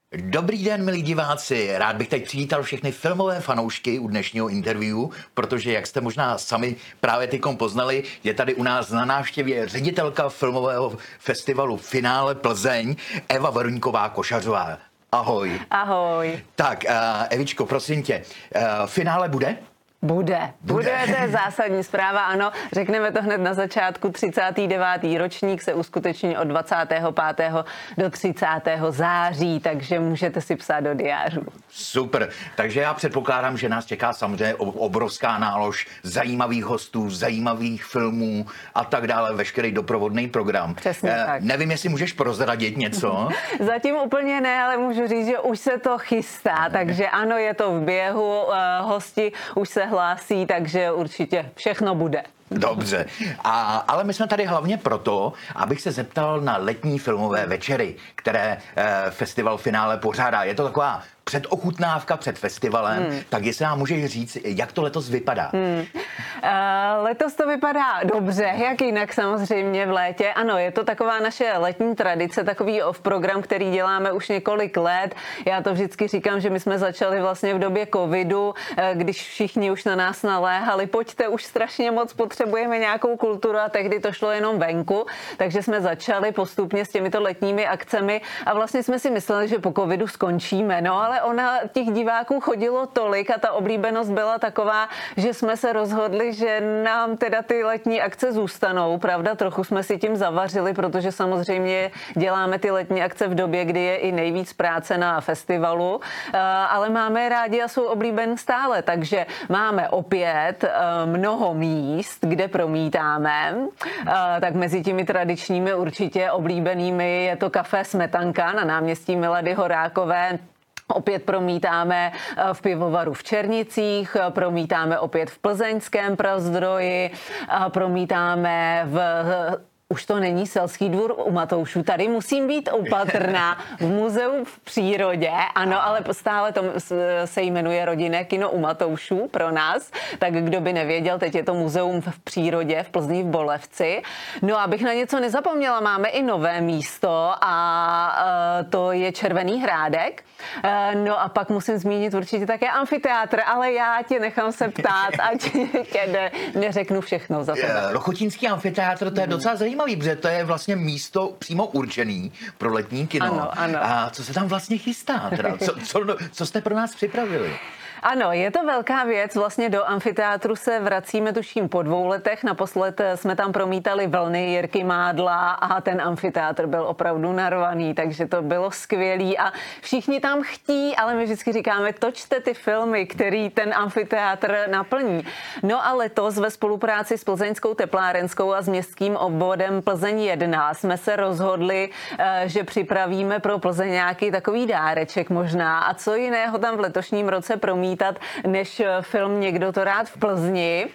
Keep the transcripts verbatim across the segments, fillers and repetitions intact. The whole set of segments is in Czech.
Dobrý den, milí diváci. Rád bych teď přivítal všechny filmové fanoušky u dnešního interview, protože, jak jste možná sami právě tykom poznali, je tady u nás na návštěvě ředitelka filmového festivalu Finále Plzeň, Eva Veroníková Košařová. Ahoj. Ahoj. Tak, uh, Evičko, prosím tě, uh, finále bude? Bude. Bude, to je zásadní zpráva, ano. Řekneme to hned na začátku. třicátý devátý ročník se uskuteční od dvacátého pátého do třicátého září, takže můžete si psát do diářů. Super. Takže já předpokládám, že nás čeká samozřejmě obrovská nálož zajímavých hostů, zajímavých filmů a tak dále, veškerý doprovodný program. Přesně eh, tak. Nevím, jestli můžeš prozradit něco. Zatím úplně ne, ale můžu říct, že už se to chystá, takže ano, je to v běhu, hosti už se hlásí, takže určitě všechno bude. Dobře, a, ale my jsme tady hlavně proto, abych se zeptal na letní filmové večery, které eh, festival Finále pořádá. Je to taková předochutnávka před festivalem, hmm. tak jestli nám můžeš říct, jak to letos vypadá? Hmm. Uh, letos to vypadá dobře, jak jinak samozřejmě v létě. Ano, je to taková naše letní tradice, takový off program, který děláme už několik let. Já to vždycky říkám, že my jsme začali vlastně v době covidu, když všichni už na nás naléhali, pojďte, už strašně moc potřebujeme nějakou kulturu a tehdy to šlo jenom venku, takže jsme začali postupně s těmito letními akcemi a vlastně jsme si mysleli, že po covidu skončíme, no ale ona těch diváků chodilo tolik a ta oblíbenost byla taková, že jsme se rozhodli, že nám teda ty letní akce zůstanou. Pravda, trochu jsme si tím zavařili, protože samozřejmě děláme ty letní akce v době, kdy je i nejvíc práce na festivalu, ale máme rádi a jsou oblíben stále, takže máme opět mnoho míst, kde promítáme. Tak mezi těmi tradičními určitě oblíbenými je to Café Smetanka na náměstí Milady Horákové. Opět promítáme v pivovaru v Černicích, promítáme opět v plzeňském Prazdroji, promítáme v... Už to není Selský dvůr u Matoušů. Tady musím být opatrná v muzeu v přírodě. Ano, ale stále to se jmenuje Rodinné kino u Matoušů pro nás. Tak kdo by nevěděl, teď je to muzeum v přírodě v Plzni v Bolevci. No, abych na něco nezapomněla, máme i nové místo a to je Červený Hrádek. No a pak musím zmínit určitě také amfiteátr, ale já tě nechám se ptát, ať tě ne, neřeknu všechno za tebe. Lochotínský amfiteátr, to je docela zajímavý, protože to je vlastně místo přímo určený pro letní kino. Ano, ano. A co se tam vlastně chystá? Teda? Co, co, co jste pro nás připravili? Ano, je to velká věc. Vlastně do amfiteátru se vracíme tuším po dvou letech. Naposled jsme tam promítali Vlny Jirky Mádla a ten amfiteátr byl opravdu narvaný, takže to bylo skvělý a všichni tam chtí, ale my vždycky říkáme, točte ty filmy, který ten amfiteátr naplní. No a letos ve spolupráci s Plzeňskou teplárenskou a s městským obvodem Plzeň jedna jsme se rozhodli, že připravíme pro Plzeňáky takový dáreček možná. A co jiného tam v letošním roce promítá než film Někdo to rád v Plzni.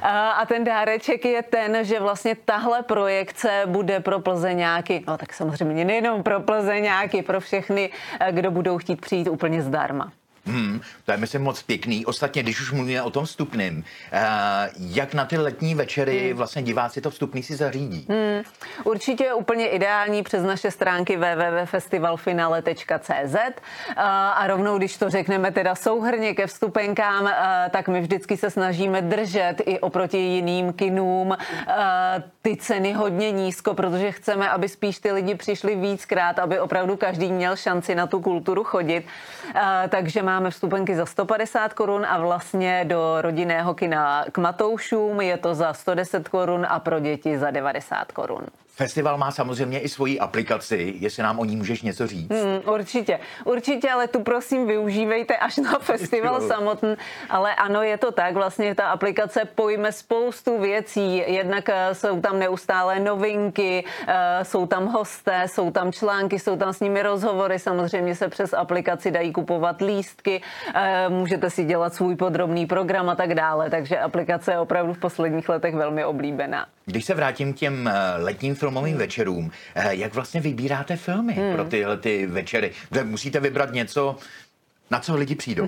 A ten dáreček je ten, že vlastně tahle projekce bude pro Plzeňáky, no tak samozřejmě nejenom pro Plzeňáky, pro všechny, kdo budou chtít přijít úplně zdarma. Hmm, to je myslím moc pěkný. Ostatně, když už mluvíme o tom vstupným, uh, jak na ty letní večery hmm. vlastně diváci to vstupný si zařídí? Hmm. Určitě je úplně ideální přes naše stránky w w w tečka festivalfinale tečka c z uh, a rovnou, když to řekneme teda souhrně ke vstupenkám, uh, tak my vždycky se snažíme držet i oproti jiným kinům uh, ty ceny hodně nízko, protože chceme, aby spíš ty lidi přišli víckrát, aby opravdu každý měl šanci na tu kulturu chodit. Uh, takže máme vstupenky za sto padesát korun a vlastně do rodinného kina k Matoušům je to za sto deset korun a pro děti za devadesát korun. Festival má samozřejmě i svoji aplikaci, jestli nám o ní můžeš něco říct. Hmm, určitě, určitě, ale tu prosím využívejte až na festival samotný. Ale ano, je to tak, vlastně ta aplikace pojme spoustu věcí, jednak jsou tam neustále novinky, jsou tam hosté, jsou tam články, jsou tam s nimi rozhovory, samozřejmě se přes aplikaci dají kupovat lístky, můžete si dělat svůj podrobný program a tak dále, takže aplikace je opravdu v posledních letech velmi oblíbená. Když se vrátím k těm letním filmovým večerům, jak vlastně vybíráte filmy hmm. pro tyhle ty večery? Musíte vybrat něco Na co lidi přijdou?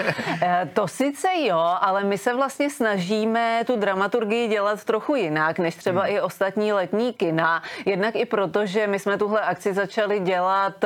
To sice jo, ale my se vlastně snažíme tu dramaturgii dělat trochu jinak, než třeba hmm. i ostatní letní kina. Jednak i proto, že my jsme tuhle akci začali dělat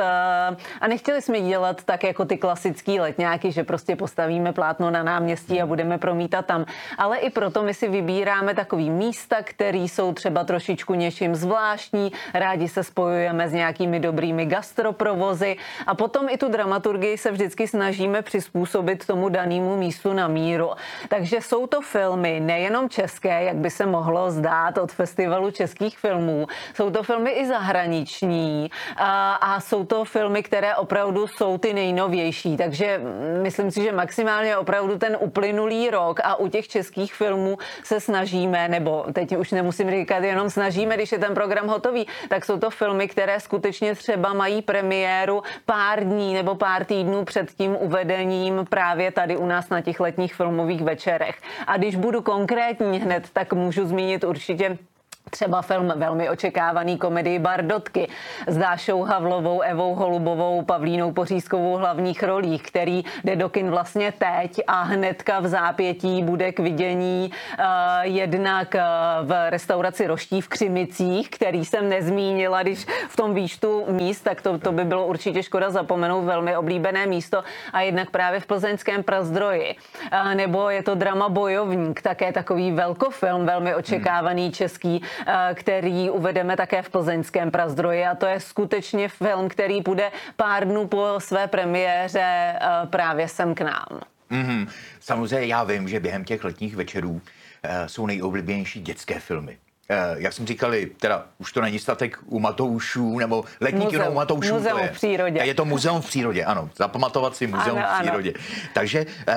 a nechtěli jsme dělat tak jako ty klasický letňáky, že prostě postavíme plátno na náměstí a budeme promítat tam. Ale i proto my si vybíráme takový místa, které jsou třeba trošičku něčím zvláštní, rádi se spojujeme s nějakými dobrými gastroprovozy a potom i tu dramaturgii se vždycky snažíme přizpůsobit tomu danému místu na míru. Takže jsou to filmy nejenom české, jak by se mohlo zdát od Festivalu českých filmů, jsou to filmy i zahraniční a, a jsou to filmy, které opravdu jsou ty nejnovější. Takže myslím si, že maximálně opravdu ten uplynulý rok a u těch českých filmů se snažíme, nebo teď už nemusím říkat jenom snažíme, když je ten program hotový, tak jsou to filmy, které skutečně třeba mají premiéru pár dní nebo pár týdnů před tím uvedením právě tady u nás na těch letních filmových večerech. A když budu konkrétní hned, tak můžu zmínit určitě třeba film velmi očekávaný komedii Bardotky s Dášou Havlovou, Evou Holubovou, Pavlínou Pořízkovou v hlavních rolích, který jde do kin vlastně teď a hnedka v zápětí bude k vidění uh, jednak uh, v restauraci Roští v Křimicích, který jsem nezmínila, když v tom výčtu míst, tak to, to by bylo určitě škoda zapomenout, velmi oblíbené místo a jednak právě v plzeňském Prazdroji. Uh, nebo je to drama Bojovník, také takový velkofilm, velmi očekávaný hmm. český, který uvedeme také v plzeňském Prazdroji a to je skutečně film, který bude pár dnů po své premiéře právě sem k nám. Mm-hmm. Samozřejmě já vím, že během těch letních večerů uh, jsou nejoblíbenější dětské filmy. Uh, jak jsem říkali, teda už to není statek u Matoušů, nebo letní kino u Matoušů. Muzeum to je. v přírodě. Je to muzeum v přírodě, ano. Zapamatovat si muzeum ano, v přírodě. Ano. Takže uh,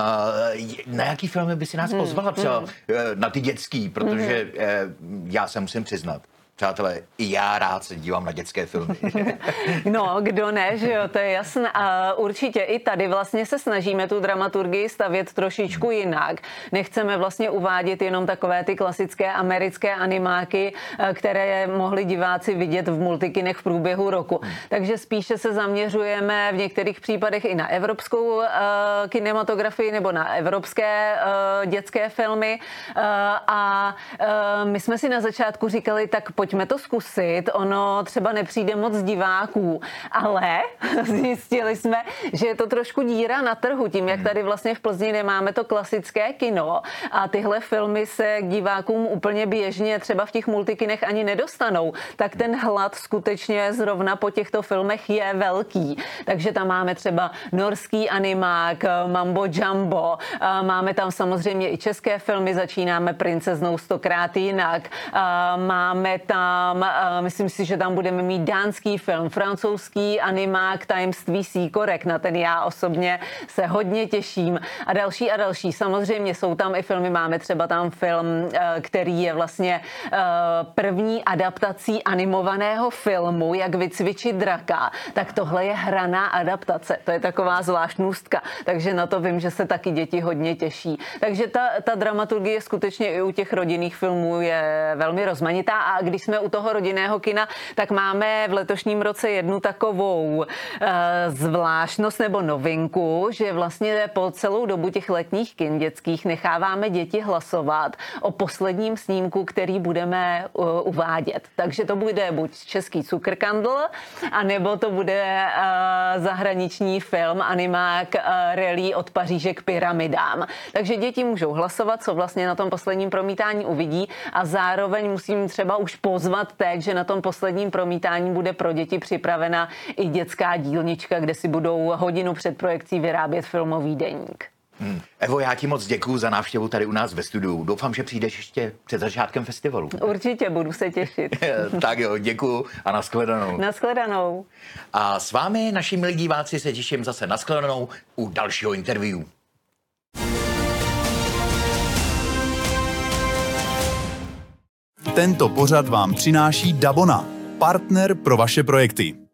na jaký filmy by si nás hmm. pozvala třeba? Hmm. Uh, na ty dětský, protože hmm. uh, já se musím přiznat. Přátelé, i já rád se dívám na dětské filmy. No, kdo ne, že jo, to je jasné. A určitě i tady vlastně se snažíme tu dramaturgii stavět trošičku jinak. Nechceme vlastně uvádět jenom takové ty klasické americké animáky, které mohli diváci vidět v multikinech v průběhu roku. Takže spíše se zaměřujeme v některých případech i na evropskou uh, kinematografii nebo na evropské uh, dětské filmy. Uh, a uh, my jsme si na začátku říkali, tak pojď pojďme to zkusit, ono třeba nepřijde moc diváků, ale zjistili jsme, že je to trošku díra na trhu, tím, jak tady vlastně v Plzni nemáme to klasické kino a tyhle filmy se k divákům úplně běžně třeba v těch multikinech ani nedostanou, tak ten hlad skutečně zrovna po těchto filmech je velký. Takže tam máme třeba norský animák, Mambo Jumbo, máme tam samozřejmě i české filmy, začínáme Princeznou stokrát jinak, máme tam Tam, myslím si, že tam budeme mít dánský film, francouzský animák Tajemství síkorek, na ten já osobně se hodně těším a další a další. Samozřejmě jsou tam i filmy, máme třeba tam film, který je vlastně první adaptací animovaného filmu, Jak vycvičit draka, tak tohle je hraná adaptace, to je taková zvláštnůstka, takže na to vím, že se taky děti hodně těší. Takže ta, ta dramaturgie skutečně i u těch rodinných filmů je velmi rozmanitá a když jsme u toho rodinného kina, tak máme v letošním roce jednu takovou e, zvláštnost nebo novinku, že vlastně po celou dobu těch letních kin dětských necháváme děti hlasovat o posledním snímku, který budeme uh, uvádět. Takže to bude buď český Cukrkandl, anebo to bude uh, zahraniční film, animák uh, Rally od Paříže k pyramidám. Takže děti můžou hlasovat, co vlastně na tom posledním promítání uvidí a zároveň musím třeba už pozvat teď, že na tom posledním promítání bude pro děti připravena i dětská dílnička, kde si budou hodinu před projekcí vyrábět filmový deník. Hmm. Evo, já ti moc děkuju za návštěvu tady u nás ve studiu. Doufám, že přijdeš ještě před začátkem festivalu. Určitě, budu se těšit. Tak jo, děkuju a nashledanou. Nashledanou. A s vámi, naši milí diváci, se těším zase nashledanou u dalšího interview. Tento pořad vám přináší Dabona, partner pro vaše projekty.